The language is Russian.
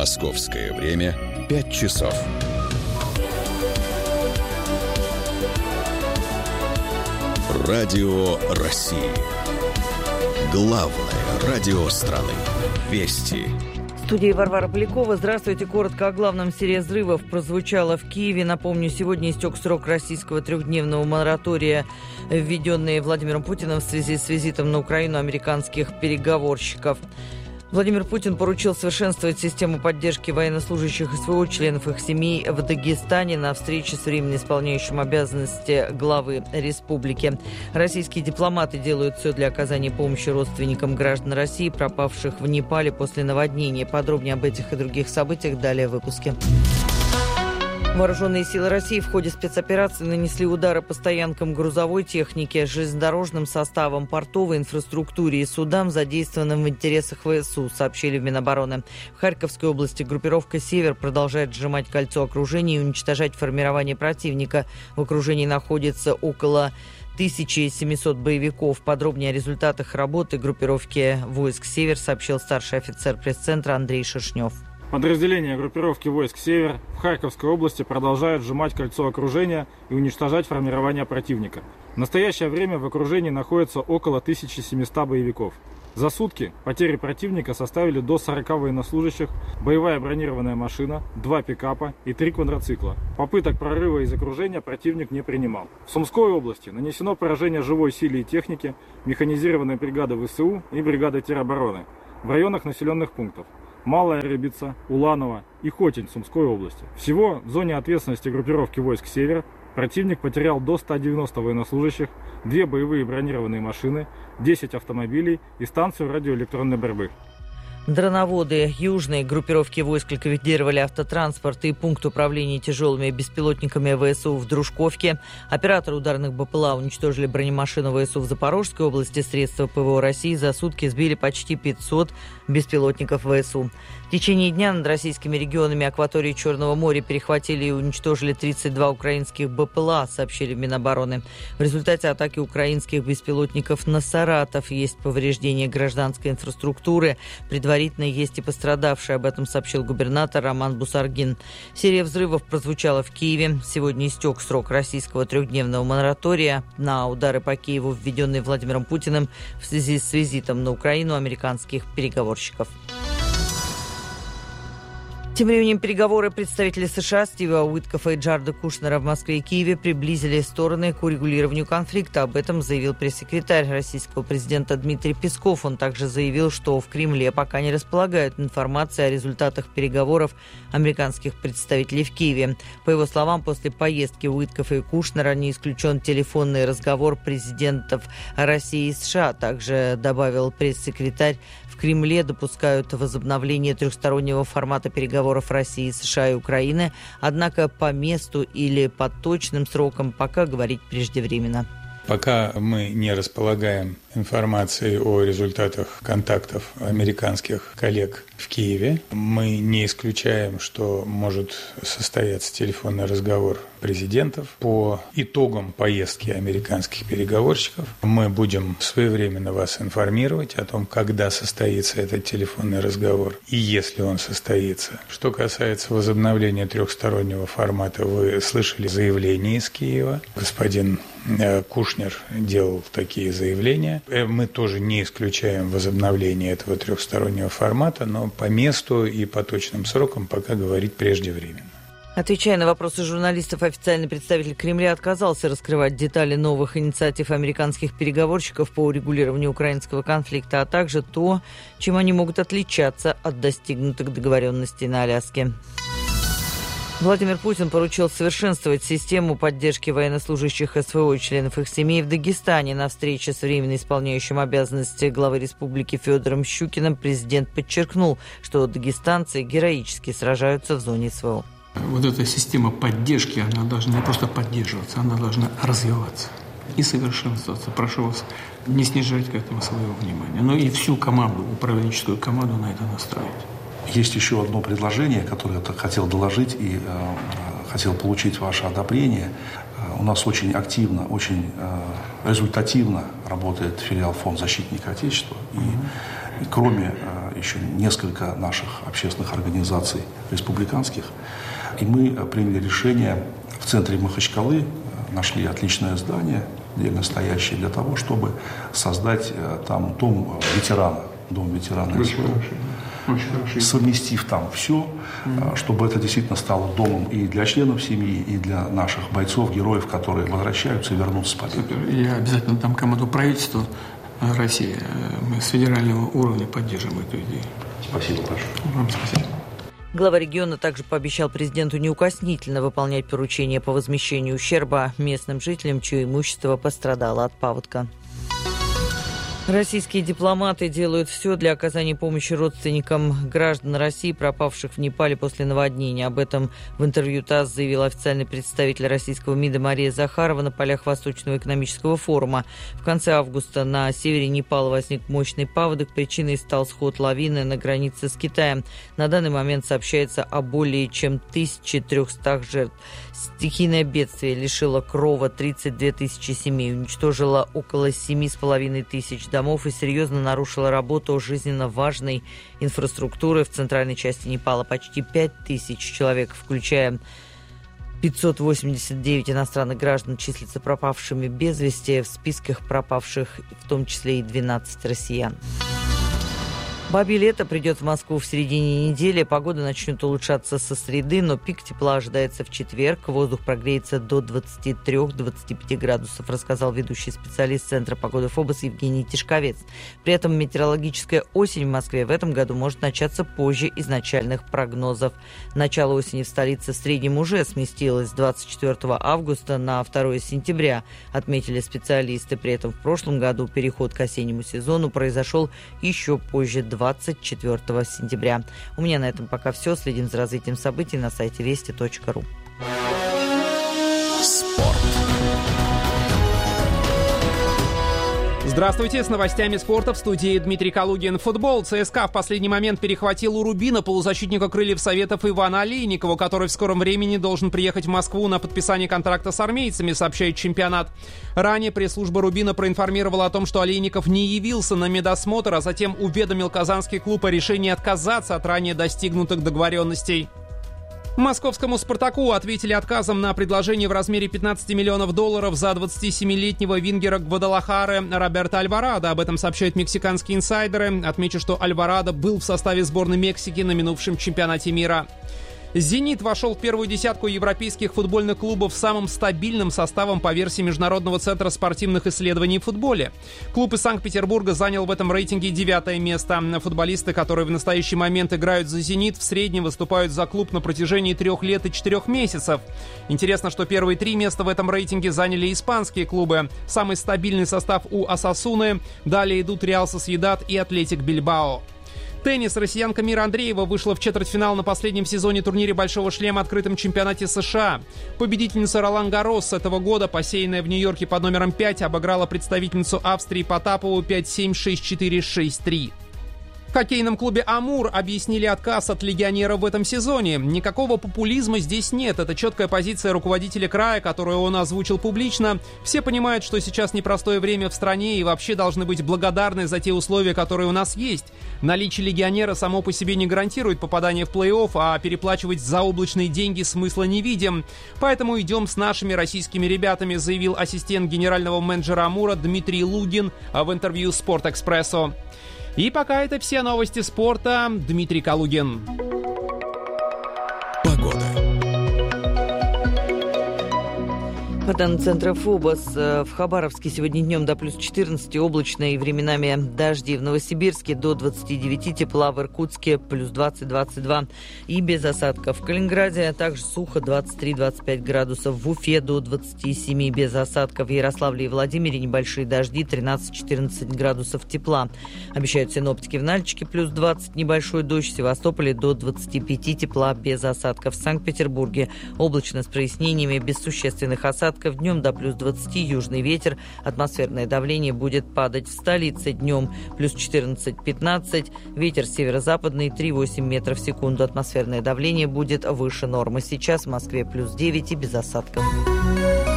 Московское время 5 часов. Радио России. Главное радио страны. Вести. В студии Варвара Полякова. Здравствуйте. Коротко о главном. Серия взрывов прозвучала в Киеве. Напомню, сегодня истек срок российского трехдневного моратория, введенный Владимиром Путиным в связи с визитом на Украину американских переговорщиков. Владимир Путин поручил совершенствовать систему поддержки военнослужащих и СВО, членов их семей в Дагестане на встрече с временно исполняющим обязанности главы республики. Российские дипломаты делают все для оказания помощи родственникам граждан России, пропавших в Непале после наводнения. Подробнее об этих и других событиях далее в выпуске. Вооруженные силы России в ходе спецоперации нанесли удары по стоянкам грузовой техники, железнодорожным составам, портовой инфраструктуре и судам, задействованным в интересах ВСУ, сообщили в Минобороны. В Харьковской области группировка «Север» продолжает сжимать кольцо окружения и уничтожать формирование противника. В окружении находится около 1700 боевиков. Подробнее о результатах работы группировки войск «Север» сообщил старший офицер пресс-центра Андрей Шершнев. Подразделения группировки войск «Север» в Харьковской области продолжают сжимать кольцо окружения и уничтожать формирование противника. В настоящее время в окружении находится около 1700 боевиков. За сутки потери противника составили до 40 военнослужащих, боевая бронированная машина, 2 пикапа и 3 квадроцикла. Попыток прорыва из окружения противник не принимал. В Сумской области нанесено поражение живой силе и технике механизированной бригады ВСУ и бригады теробороны в районах населенных пунктов Малая Рыбица, Уланово и Хотень Сумской области. Всего в зоне ответственности группировки войск «Север» противник потерял до 190 военнослужащих, 2 боевые бронированные машины, 10 автомобилей и станцию радиоэлектронной борьбы. Дроноводы южной группировки войск ликвидировали автотранспорт и пункт управления тяжелыми беспилотниками ВСУ в Дружковке. Операторы ударных БПЛА уничтожили бронемашину ВСУ в Запорожской области. Средства ПВО России за сутки сбили почти 500 беспилотников ВСУ. В течение дня над российскими регионами акватории Черного моря перехватили и уничтожили 32 украинских БПЛА, сообщили в Минобороны. В результате атаки украинских беспилотников на Саратов есть повреждение гражданской инфраструктуры. Предварительно есть и пострадавшие. Об этом сообщил губернатор Роман Бусаргин. Серия взрывов прозвучала в Киеве. Сегодня истек срок российского трехдневного моратория на удары по Киеву, введенный Владимиром Путиным в связи с визитом на Украину американских переговорщиков. Тем временем переговоры представителей США Стива Уиткофа и Джареда Кушнера в Москве и Киеве приблизили стороны к урегулированию конфликта. Об этом заявил пресс-секретарь российского президента Дмитрий Песков. Он также заявил, что в Кремле пока не располагают информацией о результатах переговоров американских представителей в Киеве. По его словам, после поездки Уиткофа и Кушнера не исключен телефонный разговор президентов России и США. Также добавил пресс-секретарь, в Кремле допускают возобновление трехстороннего формата переговоров России, США и Украины, однако по месту или по точным срокам пока говорить преждевременно. Пока мы не располагаем информацией о результатах контактов американских коллег в Киеве, мы не исключаем, что может состояться телефонный разговор президентов. По итогам поездки американских переговорщиков мы будем своевременно вас информировать о том, когда состоится этот телефонный разговор и если он состоится. Что касается возобновления трехстороннего формата, вы слышали заявление из Киева. Господин Кушнер делал такие заявления. Мы тоже не исключаем возобновление этого трехстороннего формата, но по месту и по точным срокам пока говорить преждевременно. Отвечая на вопросы журналистов, официальный представитель Кремля отказался раскрывать детали новых инициатив американских переговорщиков по урегулированию украинского конфликта, а также то, чем они могут отличаться от достигнутых договоренностей на Аляске. Владимир Путин поручил совершенствовать систему поддержки военнослужащих СВО и членов их семей в Дагестане. На встрече с временно исполняющим обязанности главы республики Федором Щукиным президент подчеркнул, что дагестанцы героически сражаются в зоне СВО. Вот эта система поддержки, она должна не просто поддерживаться, она должна развиваться и совершенствоваться. Прошу вас не снижать к этому своего внимания, но и всю команду, управленческую команду на это настроить. Есть еще одно предложение, которое я хотел доложить и хотел получить ваше одобрение. У нас очень активно, очень результативно работает филиал Фонд защитника Отечества. И кроме еще несколько наших общественных организаций республиканских. И мы приняли решение в центре Махачкалы, нашли отличное здание, отдельно стоящее, для того, чтобы создать там дом ветерана. Совместив там все, чтобы это действительно стало домом и для членов семьи, и для наших бойцов, героев, которые возвращаются и вернутся с победой. Я обязательно дам команду правительству России. Мы с федерального уровня поддержим эту идею. Спасибо большое. Вам спасибо. Глава региона также пообещал президенту неукоснительно выполнять поручения по возмещению ущерба местным жителям, чье имущество пострадало от паводка. Российские дипломаты делают все для оказания помощи родственникам граждан России, пропавших в Непале после наводнения. Об этом в интервью ТАСС заявил официальный представитель российского МИДа Мария Захарова на полях Восточного экономического форума. В конце августа на севере Непала возник мощный паводок. Причиной стал сход лавины на границе с Китаем. На данный момент сообщается о более чем 1300 жертв. Стихийное бедствие лишило крова 32 тысячи семей, уничтожило около 7,5 тысяч домов и серьезно нарушило работу жизненно важной инфраструктуры в центральной части Непала. Почти 5 тысяч человек, включая 589 иностранных граждан, числятся пропавшими без вести. В списках пропавших в том числе и 12 россиян. Бабье лето придет в Москву в середине недели. Погода начнет улучшаться со среды, но пик тепла ожидается в четверг. Воздух прогреется до 23-25 градусов, рассказал ведущий специалист Центра погоды ФОБОС Евгений Тишковец. При этом метеорологическая осень в Москве в этом году может начаться позже изначальных прогнозов. Начало осени в столице в среднем уже сместилось с 24 августа на 2 сентября, отметили специалисты. При этом в прошлом году переход к осеннему сезону произошел еще позже, 24 сентября. У меня на этом пока все. Следим за развитием событий на сайте вести.ру. Спорт. Здравствуйте, с новостями спорта в студии Дмитрий Калугин. Футбол. ЦСКА в последний момент перехватил у Рубина полузащитника крыльев Советов Ивана Олейникова, который в скором времени должен приехать в Москву на подписание контракта с армейцами, сообщает Чемпионат. Ранее пресс-служба Рубина проинформировала о том, что Олейников не явился на медосмотр, а затем уведомил казанский клуб о решении отказаться от ранее достигнутых договоренностей. Московскому «Спартаку» ответили отказом на предложение в размере $15 миллионов за 27-летнего вингера Гвадалахары Роберто Альварадо. Об этом сообщают мексиканские инсайдеры. Отмечу, что Альварадо был в составе сборной Мексики на минувшем чемпионате мира. «Зенит» вошел в первую десятку европейских футбольных клубов с самым стабильным составом по версии Международного центра спортивных исследований в футболе. Клуб из Санкт-Петербурга занял в этом рейтинге 9 место. Футболисты, которые в настоящий момент играют за «Зенит», в среднем выступают за клуб на протяжении 3 лет и 4 месяцев. Интересно, что первые 3 места в этом рейтинге заняли испанские клубы. Самый стабильный состав у «Осасуны». Далее идут «Реал Сосьедад» и «Атлетик Бильбао». Теннис. Россиянка Мира Андреева вышла в четвертьфинал на последнем сезоне турнире «Большого шлема» открытом чемпионате США. Победительница Ролан Гаррос этого года, посеянная в Нью-Йорке под номером 5, обыграла представительницу Австрии Потапову 5-7, 6-4, 6-3. В хоккейном клубе «Амур» объяснили отказ от легионеров в этом сезоне. Никакого популизма здесь нет. Это четкая позиция руководителя края, которую он озвучил публично. Все понимают, что сейчас непростое время в стране и вообще должны быть благодарны за те условия, которые у нас есть. Наличие легионера само по себе не гарантирует попадание в плей-офф, а переплачивать заоблачные деньги смысла не видим. Поэтому идем с нашими российскими ребятами, заявил ассистент генерального менеджера «Амура» Дмитрий Лугин в интервью «Спортэкспрессу». И пока это все новости спорта. Дмитрий Калугин. Погода. По данным центра ФОБОС, в Хабаровске сегодня днем до плюс 14, облачно и временами дожди. В Новосибирске до 29 тепла, в Иркутске плюс 20-22 и без осадков. В Калининграде также сухо, 23-25 градусов. В Уфе до 27 без осадков. В Ярославле и Владимире небольшие дожди, 13-14 градусов тепла. Обещают синоптики. В Нальчике плюс 20, небольшой дождь. В Севастополе до 25 тепла без осадков. В Санкт-Петербурге облачно с прояснениями, без существенных осадков. Днем до плюс 20, южный ветер. Атмосферное давление будет падать в столице. Днем плюс 14-15, ветер северо-западный 3,8 метров в секунду. Атмосферное давление будет выше нормы. Сейчас в Москве плюс 9 и без осадков.